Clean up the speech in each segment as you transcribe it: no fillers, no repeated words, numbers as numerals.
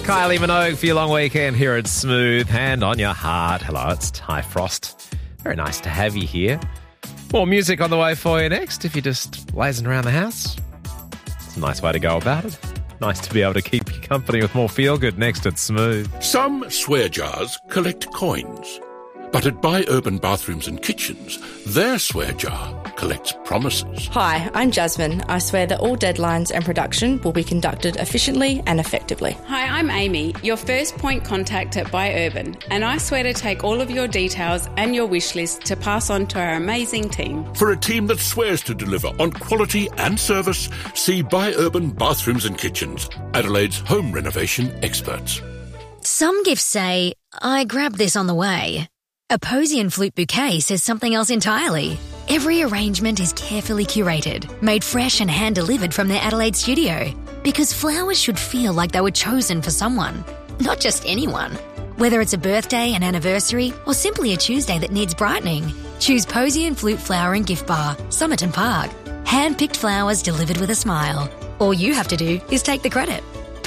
Kylie Minogue for your long weekend here at Smooth. Hand on your heart. Hello, it's Ty Frost. Very nice to have you here. More music on the way for you next if you're just lazing around the house. It's a nice way to go about it. Nice to be able to keep you company with more feel-good next at Smooth. Some swear jars collect coins. But at Buy Urban Bathrooms and Kitchens, their swear jar collects promises. Hi, I'm Jasmine. I swear that all deadlines and production will be conducted efficiently and effectively. Hi, I'm Amy, your first point contact at Buy Urban, and I swear to take all of your details and your wish list to pass on to our amazing team. For a team that swears to deliver on quality and service, see Buy Urban Bathrooms and Kitchens, Adelaide's home renovation experts. Some gifts say, I grabbed this on the way. A Posy and Flute bouquet says something else entirely. Every arrangement is carefully curated, made fresh and hand-delivered from their Adelaide studio. Because flowers should feel like they were chosen for someone, not just anyone. Whether it's a birthday, an anniversary, or simply a Tuesday that needs brightening, choose Posy and Flute Flower and Gift Bar, Somerton Park. Hand-picked flowers delivered with a smile. All you have to do is take the credit.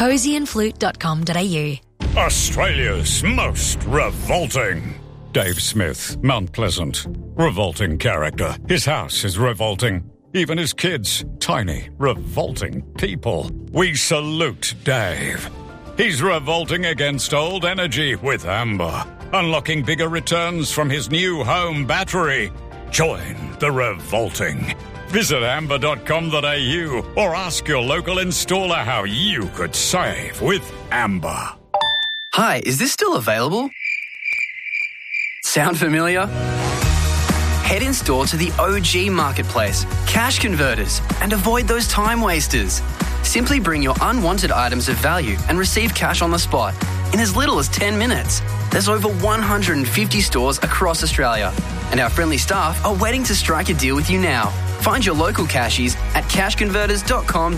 posyandflute.com.au. Australia's most revolting. Dave Smith, Mount Pleasant. Revolting character. His house is revolting. Even his kids. Tiny, revolting people. We salute Dave. He's revolting against old energy with Amber. Unlocking bigger returns from his new home battery. Join the revolting. Visit amber.com.au or ask your local installer how you could save with Amber. Hi, is this still available? Sound familiar? Head in store to the OG Marketplace, Cash Converters, and avoid those time wasters. Simply bring your unwanted items of value and receive cash on the spot in as little as 10 minutes. There's over 150 stores across Australia, and our friendly staff are waiting to strike a deal with you now. Find your local cashies at cashconverters.com.au.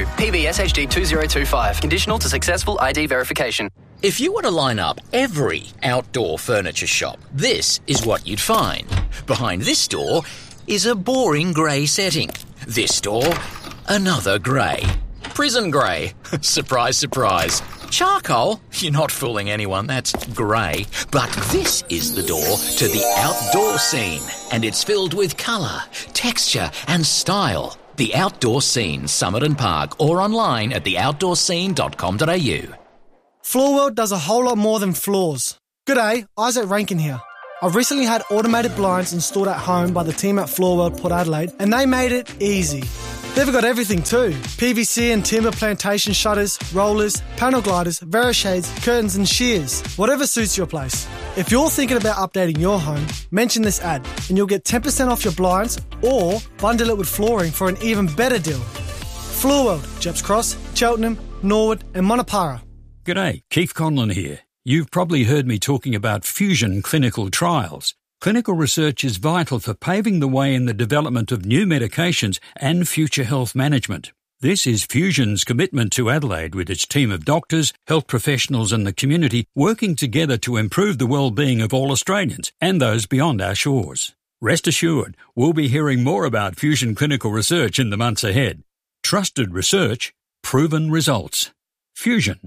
PBSHD 2025. Conditional to successful ID verification. If you were to line up every outdoor furniture shop, this is what you'd find. Behind this door is a boring grey setting. This door, another grey. Prison grey. Surprise, surprise. Charcoal? You're not fooling anyone, that's grey. But this is the door to the outdoor scene, and it's filled with colour, texture and style. The Outdoor Scene, Somerton Park, or online at theoutdoorscene.com.au. Floor World does a whole lot more than floors. G'day, Isaac Rankin here. I've recently had automated blinds installed at home by the team at Floor World Port Adelaide, and they made it easy. They've got everything too. PVC and timber plantation shutters, rollers, panel gliders, Verishades, curtains and shears. Whatever suits your place. If you're thinking about updating your home, mention this ad and you'll get 10% off your blinds or bundle it with flooring for an even better deal. Floor World, Jeps Cross, Cheltenham, Norwood and Monopara. G'day, Keith Conlon here. You've probably heard me talking about Fusion clinical trials. Clinical research is vital for paving the way in the development of new medications and future health management. This is Fusion's commitment to Adelaide with its team of doctors, health professionals and the community working together to improve the well-being of all Australians and those beyond our shores. Rest assured, we'll be hearing more about Fusion clinical research in the months ahead. Trusted research, proven results. Fusion.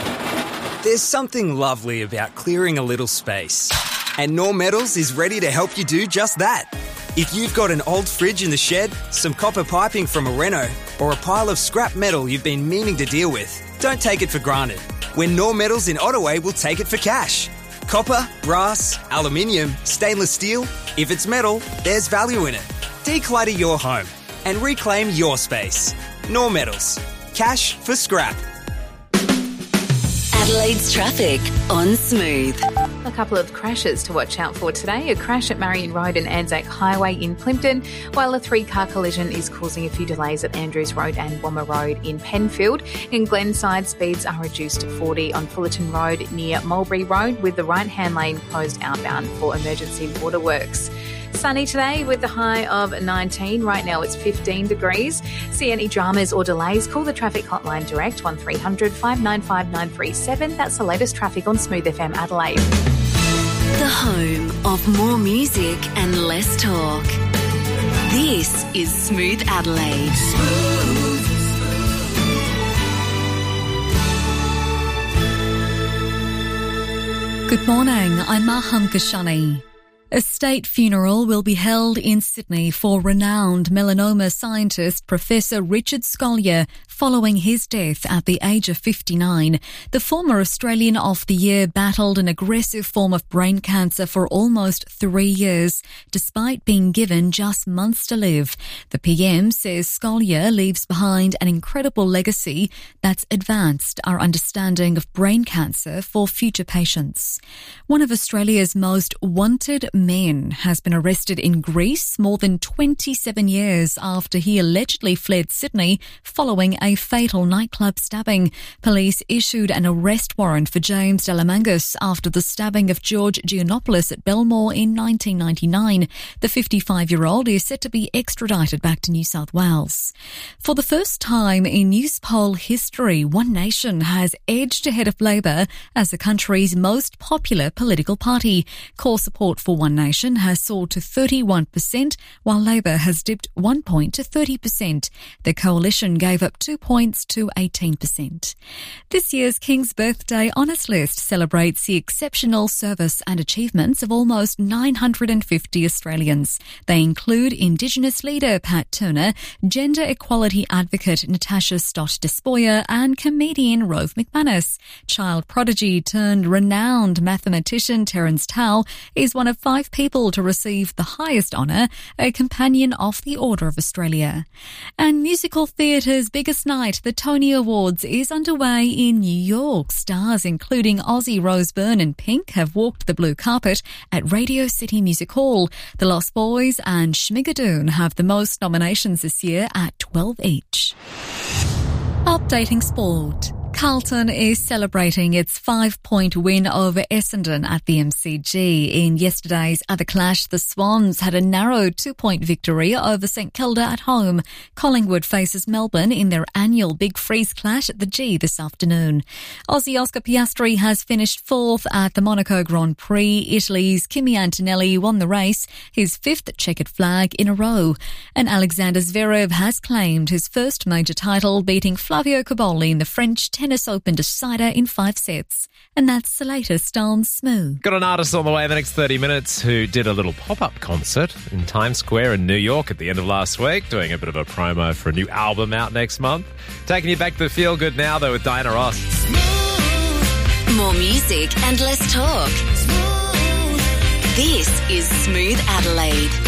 There's something lovely about clearing a little space. And Norm Metals is ready to help you do just that. If you've got an old fridge in the shed, some copper piping from a reno, or a pile of scrap metal you've been meaning to deal with, don't take it for granted. When Norm Metals in Ottaway will take it for cash. Copper, brass, aluminium, stainless steel. If it's metal, there's value in it. Declutter your home and reclaim your space. Norm Metals. Cash for scrap. Adelaide's traffic on Smooth. A couple of crashes to watch out for today. A crash at Marion Road and Anzac Highway in Plympton, while a 3-car collision is causing a few delays at Andrews Road and Wommer Road in Penfield. In Glenside, speeds are reduced to 40 on Fullerton Road near Mulberry Road, with the right-hand lane closed outbound for emergency waterworks. Sunny today with the high of 19. Right now it's 15 degrees. See any dramas or delays, call the traffic hotline direct 1300 595 937. That's the latest traffic on Smooth FM Adelaide. The home of more music and less talk. This is Smooth Adelaide. Smooth. Good morning, I'm Maham Kashani. A state funeral will be held in Sydney for renowned melanoma scientist Professor Richard Scolyer following his death at the age of 59. The former Australian of the Year battled an aggressive form of brain cancer for almost 3 years, despite being given just months to live. The PM says Scolyer leaves behind an incredible legacy that's advanced our understanding of brain cancer for future patients. One of Australia's most wanted men has been arrested in Greece more than 27 years after he allegedly fled Sydney following a fatal nightclub stabbing. Police issued an arrest warrant for James Delamangus after the stabbing of George Giannopoulos at Belmore in 1999. The 55-year-old is set to be extradited back to New South Wales. For the first time in Newspoll history, One Nation has edged ahead of Labor as the country's most popular political party. Core support for One Nation has soared to 31%, while Labor has dipped 1 point to 30%. The coalition gave up 2 points to 18%. This year's King's Birthday Honours List celebrates the exceptional service and achievements of almost 950 Australians. They include Indigenous leader Pat Turner, gender equality advocate Natasha Stott-Despoja and comedian Rove McManus. Child prodigy turned renowned mathematician Terence Tao is one of 5 people to receive the highest honour, a Companion of the Order of Australia. And musical theatre's biggest night, the Tony Awards, is underway in New York. Stars including Ozzy, Rose Byrne and Pink have walked the blue carpet at Radio City Music Hall. The Lost Boys and Schmigadoon have the most nominations this year at 12 each. Updating sport. Carlton is celebrating its 5-point win over Essendon at the MCG. In yesterday's other clash, the Swans had a narrow 2-point victory over St Kilda at home. Collingwood faces Melbourne in their annual Big Freeze clash at the G this afternoon. Aussie Oscar Piastri has finished 4th at the Monaco Grand Prix. Italy's Kimi Antonelli won the race, his 5th checkered flag in a row. And Alexander Zverev has claimed his first major title, beating Flavio Cobolli in the French Tennis Open decider in 5 sets. And that's the latest on Smooth. Got an artist on the way in the next 30 minutes who did a little pop-up concert in Times Square in New York at the end of last week, doing a bit of a promo for a new album out next month. Taking you back to the Feel Good Now, though, with Diana Ross. More music and less talk. This is Smooth Adelaide.